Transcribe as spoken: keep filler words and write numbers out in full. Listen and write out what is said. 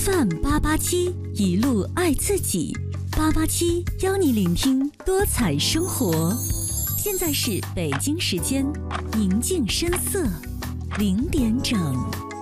F M 八八七，一路爱自己。八八七邀你聆听多彩生活。现在是北京时间宁静深色零点整。